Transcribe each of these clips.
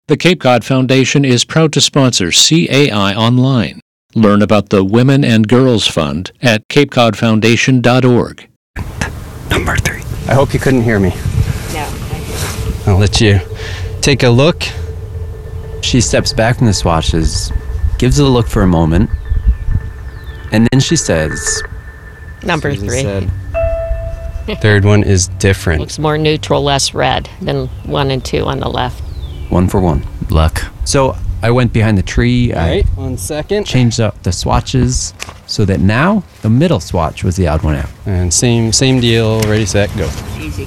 The Cape Cod Foundation is proud to sponsor CAI Online. Learn about the Women and Girls Fund at capecodfoundation.org. Number 3. I hope you couldn't hear me. No. I'll let you take a look. She steps back from the swatches, gives it a look for a moment, and then she says... Number 3. Third one is different. Looks more neutral, less red than 1 and 2 on the left. 1 for 1. Luck. So I went behind the tree. All right, 1 second. Changed up the swatches so that now the middle swatch was the odd one out. And same deal. Ready, set, go. Easy.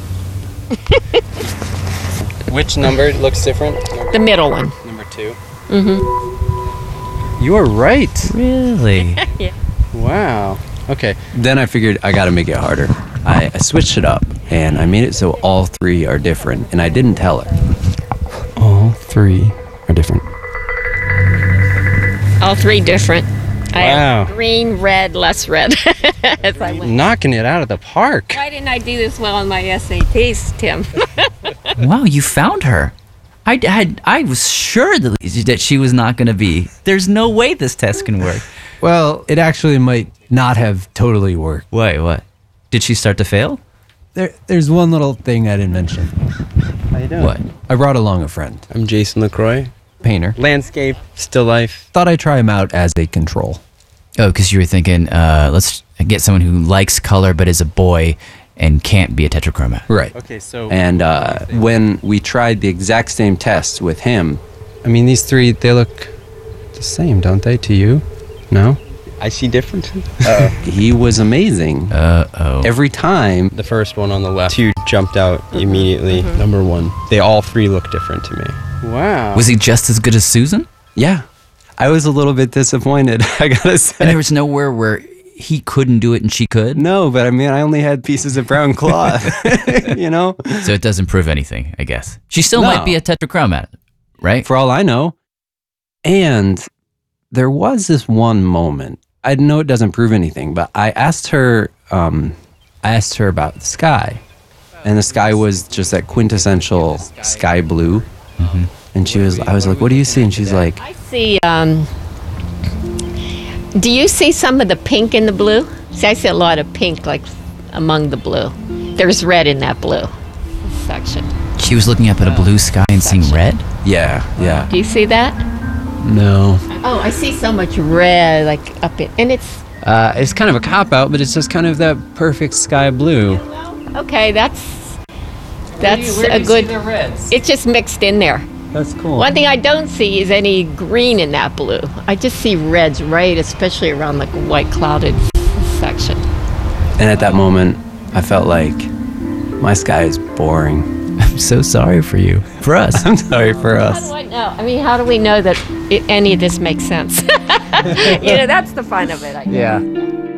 Which number looks different? The middle one. Number 2. Mm-hmm. You are right. Really? Yeah. Wow. Okay. Then I figured I got to make it harder. I switched it up and I made it so all 3 are different, and I didn't tell her. All 3 are different. All 3 different. I Wow. have green, red, less red. As I went. Knocking it out of the park. Why didn't I do this well on my SATs, Tim? Wow, you found her. I was sure that she was not going to be. There's no way this test can work. Well, it actually might not have totally worked. Wait, what? Did she start to fail? There's one little thing I didn't mention. How you doing? What? I brought along a friend, I'm Jason LaCroix. painter. Landscape, still life. Thought I'd try him out as a control. Oh, because you were thinking, let's get someone who likes color but is a boy and can't be a tetrachromat. Right. Okay, so... And when we tried the exact same test with him, I mean, these 3, they look the same, don't they, to you? No? I see different. He was amazing. Uh-oh. Every time. The first one on the left. 2 jumped out immediately. Number 1. They all 3 look different to me. Wow. Was he just as good as Susan? Yeah. I was a little bit disappointed, I gotta say. And there was nowhere where he couldn't do it and she could? No, but I mean, I only had pieces of brown cloth, you know? So it doesn't prove anything, I guess. She still No. might be a tetrachromat, right? For all I know. And there was this one moment. I know it doesn't prove anything, but I asked her about the sky. And the sky was just that quintessential sky blue. Mm-hmm. And I was like, what do you see? And she's like, I see, do you see some of the pink in the blue? See, I see a lot of pink, like, among the blue. There's red in that blue section. She was looking up at a blue sky and seeing red? yeah. Do you see that? No. Oh, I see so much red, like, up in, and It's kind of a cop-out, but it's just kind of that perfect sky blue. okay, that's a good, it's just mixed in there. That's cool. One thing I don't see is any green in that blue. I just see reds, right, especially around like a white clouded section. And at that moment, I felt like my sky is boring. I'm so sorry for you. For us. I'm sorry for How us. do I know? I mean, how do we know that any of this makes sense? That's the fun of it, I guess. Yeah.